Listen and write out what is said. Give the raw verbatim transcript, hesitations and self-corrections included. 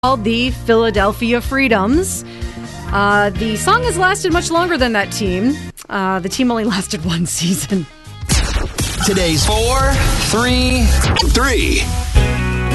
Called the Philadelphia Freedoms. Uh, the song has lasted much longer than that team. Uh, the team only lasted one season. Today's four, three, three.